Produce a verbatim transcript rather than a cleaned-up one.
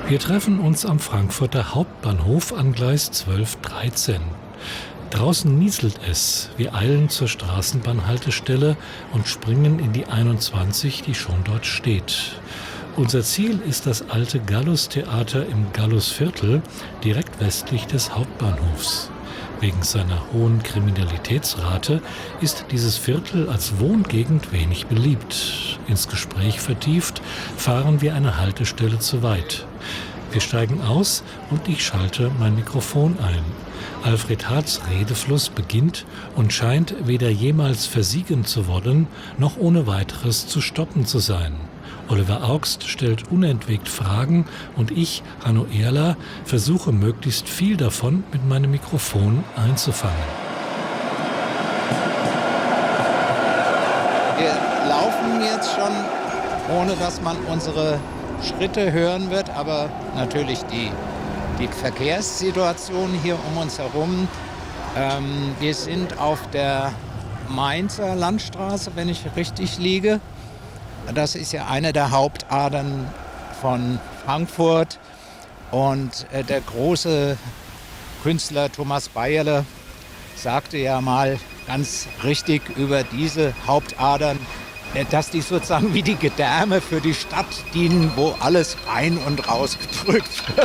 Wir treffen uns am Frankfurter Hauptbahnhof an Gleis zwölf dreizehn. Draußen nieselt es. Wir eilen zur Straßenbahnhaltestelle und springen in die einundzwanzig, die schon dort steht. Unser Ziel ist das alte Gallus-Theater im Gallusviertel, direkt westlich des Hauptbahnhofs. Wegen seiner hohen Kriminalitätsrate ist dieses Viertel als Wohngegend wenig beliebt. Ins Gespräch vertieft fahren wir eine Haltestelle zu weit. Wir steigen aus und ich schalte mein Mikrofon ein. Alfred Harts Redefluss beginnt und scheint weder jemals versiegen zu wollen, noch ohne weiteres zu stoppen zu sein. Oliver Augst stellt unentwegt Fragen und ich, Hanno Ehrler, versuche möglichst viel davon mit meinem Mikrofon einzufangen. Wir laufen jetzt schon, ohne dass man unsere Schritte hören wird, aber natürlich die, die Verkehrssituation hier um uns herum. Ähm, wir sind auf der Mainzer Landstraße, wenn ich richtig liege. Das ist ja eine der Hauptadern von Frankfurt. Und äh, der große Künstler Thomas Bayerle sagte ja mal ganz richtig über diese Hauptadern, äh, dass die sozusagen wie die Gedärme für die Stadt dienen, wo alles rein und raus gedrückt wird.